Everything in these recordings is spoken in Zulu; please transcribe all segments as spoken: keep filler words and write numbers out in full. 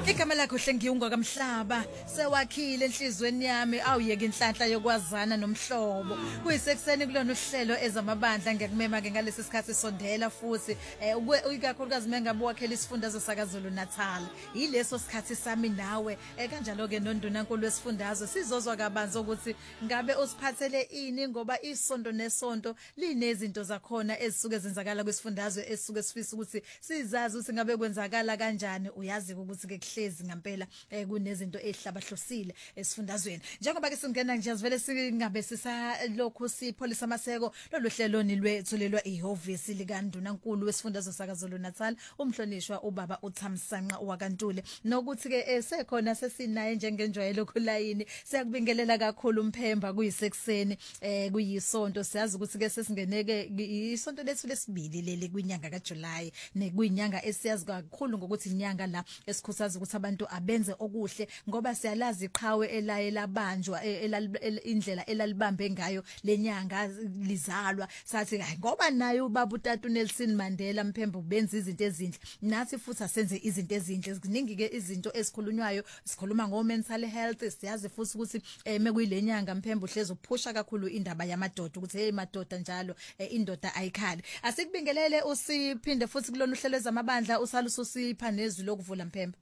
Igama lakho Hlengiyungwa kaMhlaba sewakhile enhlizweni yami awuyeke inhlanhla yokwazana nomhlobo kuyisekuseni kulona uhlelo ezamabandla ngiyakumema ke ngalesi sikhathi sondela futhi ikakhulukazi mengabe wakhela isifundazwe sakaZulu Natal yileso sikhathi sami nawe kanjalo ke nondunankulu wesifundazwe sizozwa kabanzi ukuthi ngabe usiphathele ini ngoba isonto nesonto linezinto zakhona ezisuke zenzakala kwisifundazwe esisuke sifisa ukuthi sizazi ukuthi ngabe kwenzakala kanjani uyazi ukuthi ke hlezi ngempela kunezinto ezihlabahlosile esifundazweni njengoba ke singena nje sivele singabe sisalokhu sipholisa amaseko lolu hlelo nilwethu lelwa ihhovisi likaNdunankulu wesifundazwe sakaZulu Natal umhlonishwa ubaba uThamsanqa wakantule nokuthi ke esekhona sesinaye njengenjwayelo kulayini siyakubingelela kakhulu umphemba kuyisekuseni eh kuyisonto siyazi ukuthi ke sesingeneke isonto lethu lesibili leli kwinyanga kaJuly nekwinyanga esiyazi kakhulu ngokuthi inyanga la esikhuthaza ukuthi abantu abenze okuhle ngoba siyalazi iqhawe elaye labanjwa indlela elalibambe ngayo lenyanga lizalwa sathi hayi ngoba naye ubaba uTatu Nelson Mandela mphembe ubenza izinto ezinhle nathi futhi asenze izinto ezinhle ziningi ke izinto esikhulunywayo sikhuluma ngo mental health siyazi futhi ukuthi mekuyilenyanga mphembe uhlezi uphusha kakhulu indaba yamadoda ukuthi hey madoda njalo indoda ayikhali asikubingelele usiphinde futhi kulona uhlelo ezamabandla usaluso sipha nezwi lokuvula mphembe.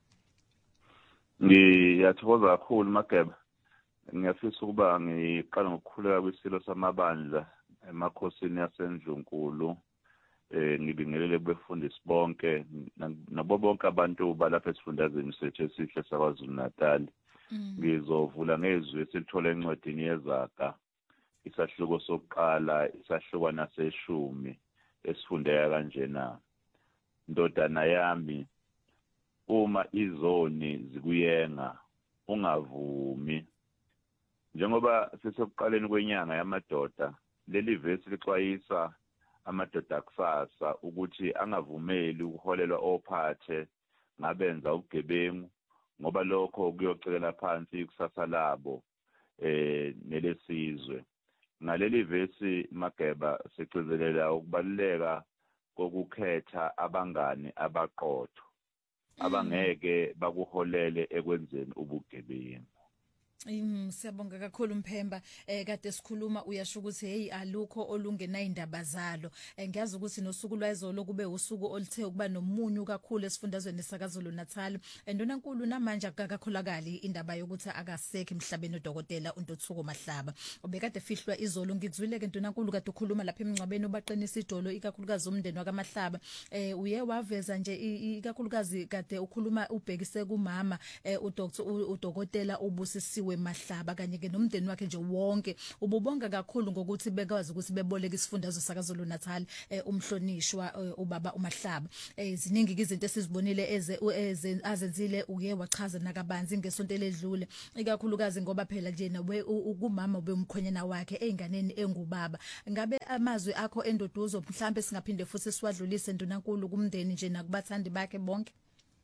Ngiyathokoza kakhulu Mageba. Ngiyafisa ukuba ngiqala ngokukhuleka kwisilo samabandla emakhosini yaseNdlunkulu eh ngibingelele kubefundisi bonke nabo bonke abantu balapha esifundazweni sethu esihle saKwaZulu Natal. Ngizovula ngezwi esilithola encwadini yezaga isahluko sokuqala isahlukwana seshumi esifundeka kanjena. Ndodana yami uma izoni zikuyenga ungavumi njengoba sesekuqaleni kwenyanga yamadoda leli verse lixwayisa amadoda kusasa ukuthi angavumeli ukuholelwa ophathe ngabenza ubugebengu ngoba lokho kuyocekela phansi ikusasa labo eh nelesizwe ngaleli verse Mageba sigcizelela ukubaluleka kokukhetha abangani abaqotho abangeke bakuholele ekwenzeni ubugebengu. Mm siyabonga kakhulu Mphemba eh kade sikhuluma uyasho ukuthi hey alukho olungena indaba zalo ngiyazi ukuthi nosuku lwayizolo kube usuku olithe ukuba nomunyu kakhulu esifundazweni sakaZulu Natal endunankulu namanje akakakholakali indaba yokuthi akasekho emhlabeni uDokotela uNtuthuko Mahlaba obekade fihlwa izolo ngikuzwile ke ndunankulu kade ukhuluma lapha emncwabeni ubaqinisa idolo ikakhulukazi umndeni wakaMahlaba eh uye waveza nje ikakhulukazi kade ukhuluma ubhekise kumama uDoctor uDokotela ubusisiwe Mahlaba kanye ke nomndeni wakhe nje wonke ububonga kakhulu ngokuthi bekwazi ukuthi beboleka isifundazwe sakaZulu Natal umhlonishwa ubaba uMahlaba ziningi izinto esizibonile eze azenzile uye wachaza nakabanzi ngesonto ledlule ikakhulukazi ngoba phela nje nawe ukumama ubemkhonyana wakhe einganeni engubaba ngabe amazwi akho endoduzo mhlambe singaphinde futhi siwadlulise ndunankulu kumndeni nje nakubathandi bakhe bonke.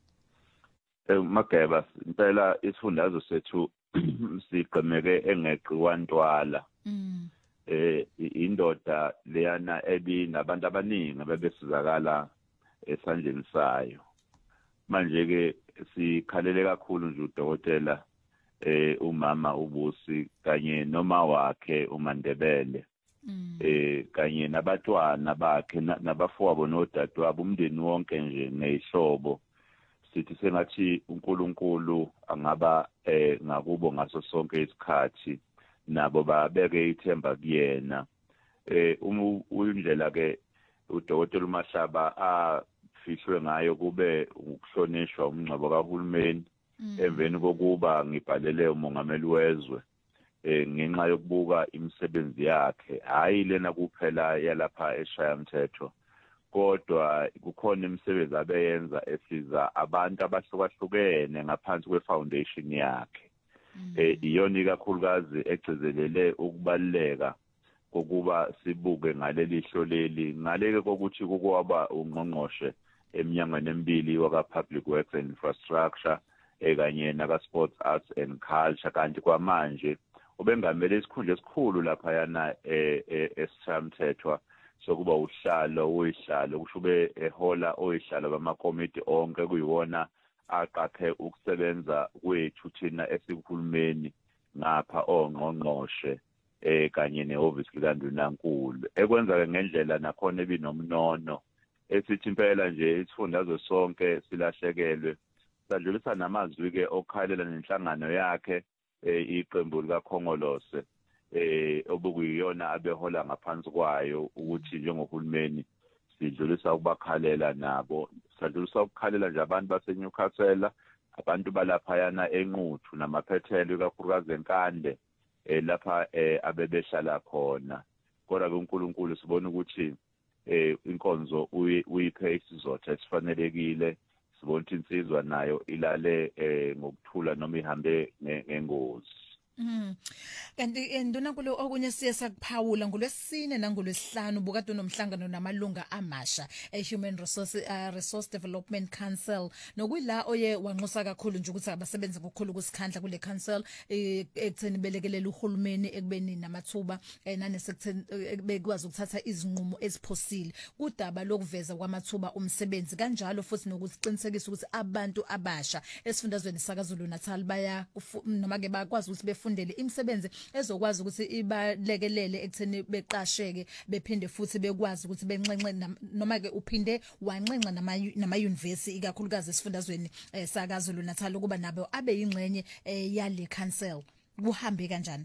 Eh Mageba impela isifundazwe sethu siqemeke engeqiwantwala mm eh indoda leyana ebi nabantu abaningi abebesizakala esandleni sayo manje ke sikhalele kakhulu nje uDokotela eh umama uBusi kanye noma wakhe uMandebele eh kanye nabatwana bakhe nabafowabo nodadewabo umndeni wonke nje nezihlobo sithi sengathi uNkulunkulu angaba eh ngakubo ngaso sonke isikhathi nabo babeke ithemba kuyena eh uyindlela ke uDokotela uMahlaba afihlwe ngayo kube ukuhlonishwa umngcwabo kaHulumeni emveni kokuba ngibhalele umongameli wezwe eh ngenxa yokubuka imisebenzi yakhe hayi lena kuphela yalapha eShayamthetho kodwa kukhona imisebenzi abeyenza esiza abantu abahlukahlukene ngaphansi kwefoundation yakhe eh iyona ikakhulukazi egcizelele ukubaluleka kokuba sibuke ngaleli hloleli ngaleke kokuthi kukwaba ungqongqoshe eminyangweni emibili waka Public Works and Infrastructure ekanye naka Sports Arts and Culture kanti kwamanje ubengamele isikhundla esikhulu lapha yana eShamthethwa sokuba uhlalo oyihlalo kushube ehola oyihlalo bamakomiti onke kuyiwona aqaphe ukusebenza kwethu thina esikuhulumeni ngapha ongqongqoshe eh kanye nehhovisi likaNdunankulu ekwenza ke ngendlela nakhona ebinomnono esithi impela nje isifundazwe sonke silahlekelwe sadlulisa namazwi ke okhalela nenhlangano yakhe iqembu likaKhongolose eh obukuyiyona abehola ngaphansi kwayo ukuthi njengohulumeni sidlulisa ukubakhalela nabo sadlulisa ukukhalela nje abantu baseNewcastle abantu balaphayana enquthu namaphethelo kakhulukazi enkande eh lapha eh abebehlala khona kodwa ke uNkulunkulu sibona ukuthi eh inkonzo uyiphe isizotha esifanelekile sibona insizwa nayo ilale eh ngokuthula noma ihambe ngengozi. Mhm. Kanti Ndunankulu okunye siye sakuphawula ngolwesine nangolwesihlanu bukade nomhlangano namalunga amasha eHuman Resource uh, Resource Development Council nokuyila oye wanxusa kakhulu nje ukuthi abasebenza ngokukhulu kusikhandla kule council ekutheni belekelela uhulumeni ekubeni namathuba nanesekutheni bekwazi ukuthatha izinqumo eziphosile kudaba lokuveza kwamathuba umsebenzi kanjalo futhi nokuqinisekisa ukuthi abantu abasha esifundazweni sakaZulu Natal baya noma ke bakwazi ukuthi befundele imisebenzi ezokwazi ukuthi ibalekelele ekutheni beqasheke bephinde futhi bekwazi ukuthi benxenxe noma ke uphinde wanxenxa nama university ikakhulukazi esifundazweni sakaZulu Natal ukuba nabo abe yingxenye yale council kuhambe kanjani?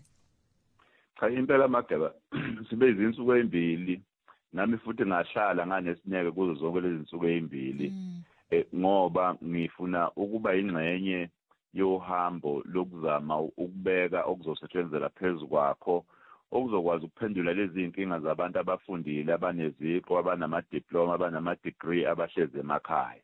Cha impela Mageba sibe izinsuku ezimbili nami futhi ngahlala nganesineke kuzo zonke lezi zinsuku ezimbili ngoba ngifuna ukuba ingxenye yohambo lokuzama ukubeka okuzosetshenzela phezulu kwakho okuzokwazi ukuphendula lezi zinkinga zabantu abafundile abaneziqo abanama diploma abanama degree abahleze emakhaya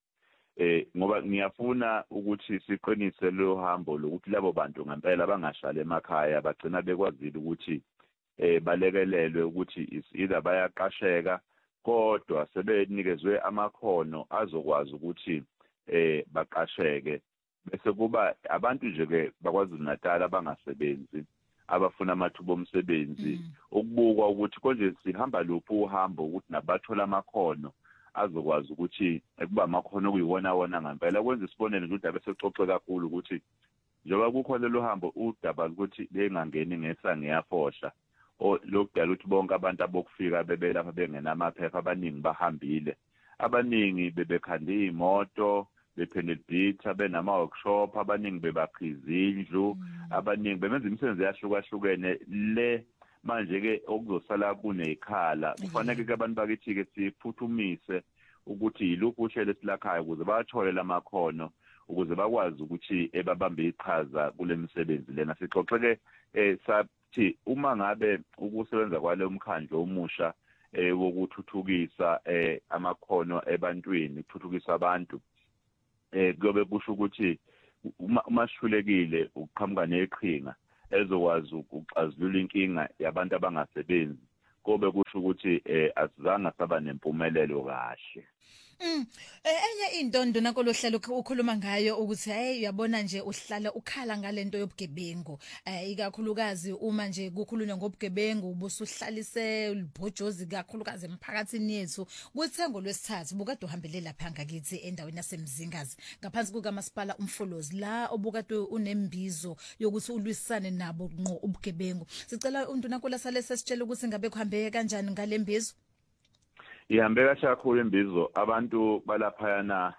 eh ngoba ngiyafuna ukuthi siqinise lo hambo lokuthi labo bantu ngempela abangashala emakhaya bagcina bekwazile ukuthi eh balekelelwe ukuthi either bayaqasheka kodwa sebenikezwe amakhono azokwazi ukuthi eh baqasheke bese kuba abantu nje ke bakwaZulu Natal abangasebenzi abafuna amathuba omsebenzi ukubukwa ukuthi konje sihamba luphi uhambo ukuthi nabathola amakhono azokwazi ukuthi ekuba amakhono kuyiwona wona ngempela kwenza isibonelo nje udaba esexoxe kakhulu ukuthi njengoba kukho lelo hambo udaba ukuthi bengangeni ngesa ngiyafohla lokudala ukuthi bonke abantu abokufika bebelapha bengenamaphepha abaningi bahambile abaningi bebekhanda imoto bepenedita benama workshop abaningi bebakhiza indlu abaningi bebenza imisebenzi yahlukahlukene le manje ke okuzosala kunezikhala kufanele ke abantu bakithi ke siphuthumise ukuthi yiluphi uhlelo esilakhaya ukuze bathole lamakhono ukuze bakwazi ukuthi ebabambe iqhaza kule misebenzi lena sixoxeke eh sathi uma ngabe ukusebenza kwale umkhandlo omusha eh wokuthuthukisa eh amakhono ebantwini ukuthuthukisa abantu eh kuyobe kusho ukuthi uma sihlulekile ukuqhamuka neqhinga ezokwazi ukuxazulula inkinga yabantu abangasebenzi kobe kusho ukuthi eh asizanga saba nempumelelo kahle. Mm enye into Ndunankulu lohlelo ukhuluma ngayo ukuthi hey uyabona nje uhlala ukhala ngalento yobugebengu eh ikakhulukazi uma nje kukhulunywa ngobugebengu ubusuhlalise libhojozi kakhulukazi emphakathini yethu kuthengo lwesithathu bukade uhambele lapha ngakithi endaweni yaseMzingazi ngaphansi kukaMasipala uMfolozi la obukade unembizo yokuthi ulwisane nabo ngqo ubugebengu sicela uNdunankulu asale sesitshela ukuthi ngabe kuhambe kanjani ngalembizo. Ihambe kahle kakhulu imbizo abantu balaphayana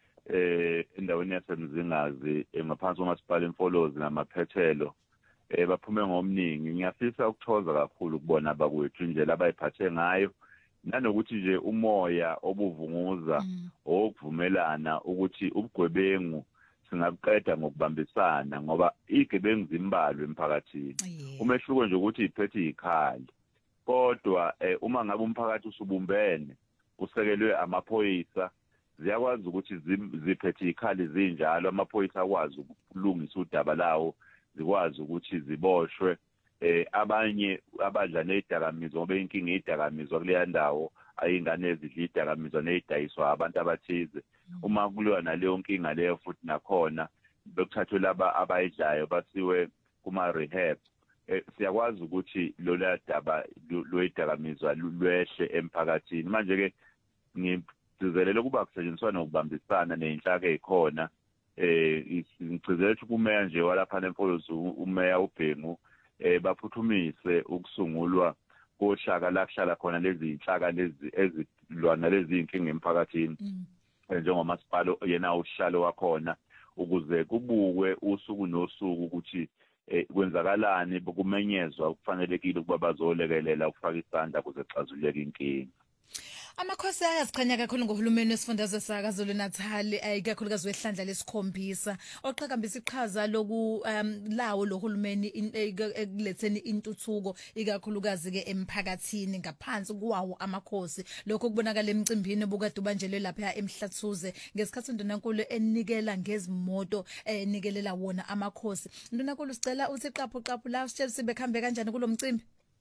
eh endaweni yaseMzingazi ngaphansi koMasipala eMfolozi namaphethelo eh baphume ngomningi ngiyafisa ukuthoza kakhulu ukubona abakwethu indlela abayiphathe ngayo nanokuthi nje umoya obuvunguza okuvumelana ukuthi ubugwebengu singakuqeda ngokubambisana ngoba igebengu zimbalwe emphakathini umehluko nje ukuthi iphethe ikhali kodwa uma ngabe umphakathi usubumbene usekelwe amaphoyisa ziyakwazi ukuthi ziphethe ikhali zinjalo amaphoyisa akwazi ukulungisa udaba lawo zikwazi ukuthi ziboshwe eh abanye abadla nezidakamizwa ngoba inkinga yezidakamizwa kuleya ndawo ayingane ezidla izidakamizwa nezidayiswa abantu abathize uma kuliwa naleyo nkinga leyo futhi nakhona bekuthathwe laba abayidlayo basiwe kuma rehab eh siyakwazi ukuthi lola daba loyidakamizwa lwehle emphakathini manje ke ngigcizelela ukuba kusetshenziswa nokubambisana nenhlaka ezikhona eh ngicizela ukuthi kumeya nje walapha eMfolozi umeya uBhengu eh baphuthumise ukusungulwa koshaka la kushala khona lezi inhlaka lezi ezilwana lezi inkinga emphakathini njengomasipala yena uhlalo wakhona ukuze kubukwe usuku nosuku ukuthi kwenzakalani bokumenyezwa kufanelekile ukuba bazolekelela ukufaka isandla ukuze xazuleke inkinga. Amakhosi ayaziqhenya kakhulu ngohulumeni wesifundazwe sakaZulu Natal ikakhulukazi wehlandla lesikhombisa oqhakambisa iqhaza loku lawo lo hulumeni ekuletheni intuthuko ikakhulukazi ke emphakathini ngaphansi kwawo amakhosi lokho kubonakala emcimbini bukade ubanjelwe lapha eMhlathuze ngesikhathi uNdunankulu enikela ngezimoto enikelela wona amakhosi. Ndunankulu sicela uthi qaphu qaphu la sitshela sibe khambe kanjani kulo mcimbi.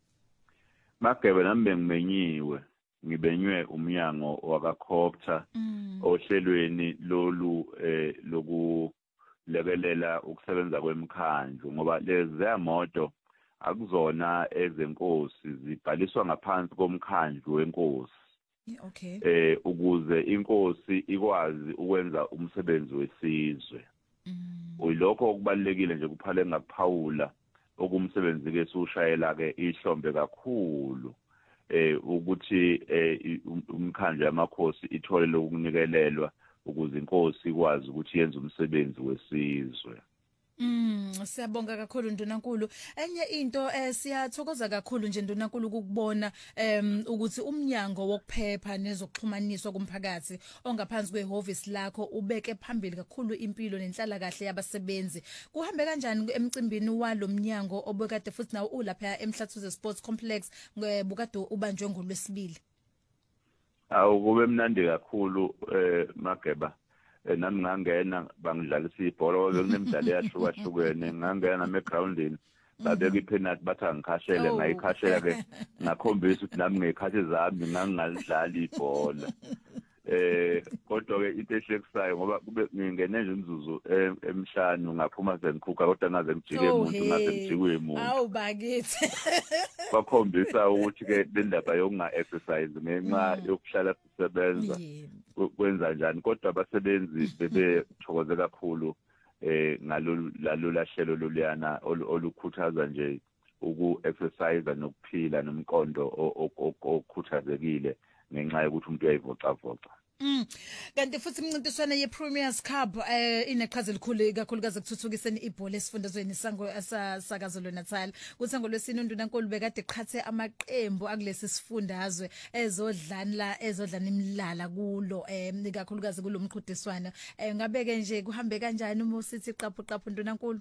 Magebe nami bengimenyiwe ngibenywe umnyango wakaCopter ohlelweni lolu eh lokulekelela ukusebenza kwemkhandlu ngoba lezi zemoto akuzona ezenkosi zibhaliswa ngaphansi komkhandlu wenkosi. Okay. Eh ukuze inkosi ikwazi ukwenza umsebenzi wesizwe. Uyilokho okubalekile nje kuphale ngakuphawula okumsebenzi ke sushayela ke ihlombe kakhulu. eh ukuthi eh umkhandlu yamakhosi ithole lokunikelelwa ukuze inkosi ikwazi ukuthi yenze umsebenzi wesizwe. Mm siyabonga kakhulu Ndunankulu. Enye into eh siyathokoza kakhulu nje Ndunankulu ukubona em ukuthi umnyango wokuphepha nezokuxhumaniswa kumphakathi ongaphansi kwehhovisi lakho ubeke phambili kakhulu impilo nenhlala kahle yabasebenzi. Kuhambe kanjani emcimbini walo mnyango obekade futhi nawo ulapha eMhlathuze Sports Complex bukade ubanjwe ngolwesibili? Awu kube mnandi kakhulu eh Mageba. Nami ngangena bangidlalisa ibhola bekunemidlalo eyahlukahlukene ngangena nami egroundini babeka ipenalty bathi angikhashele ngayikhashela ke ngakhombisa ukuthi nami ngekhathi zami ngangingalidlala ibhola eh kodwa ke into ehlekisayo ngoba kube ngingene nje imzuzu emhlanu ngaphuma sengikhukha kodwa ngaze ngijike umuntu ngaze ngijikwe umuntu awu bakithi bakhombisa ukuthi ke lendaba yokunga exercise ngenxa yokuhlala sisebenza kwenza njani kodwa abasebenzi bebethokoze kakhulu eh ngalolu lahlelo loluyana olukhuthaza nje uku exercise nokuphila nomqondo okukhuthazekile ngenxa yokuthi umuntu uyayivocavoca. Mm. Kanti futhi imncintiswano ye Premiers Cup eh ineqhaza elikhulu kakhulukazi ekuthuthukiseni ibhola esifundazweni sango sakaZulu Natal. Kuthi ngolwesine uNdunankulu bekade qhathe amaqembu akulesi sifundazwe ezodlana ezodlana imilala kulo eh kakhulukazi kulomqhudelwano. Eh ngabeke nje kuhambe kanjani uma usithi qaphu qaphu Ndunankulu?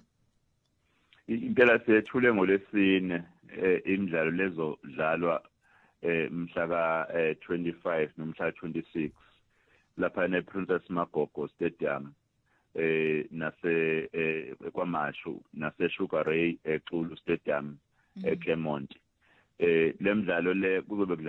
Impela sethule ngolwesine imidlalo lezo dlalwa eh mhla ka twenty-five nomhla twenty-six lapha ne Princess Magogo Stadium eh nase kwaMashu nase Sugar Ray eXulu Stadium eClermont. Eh lemidlalo le kuzobe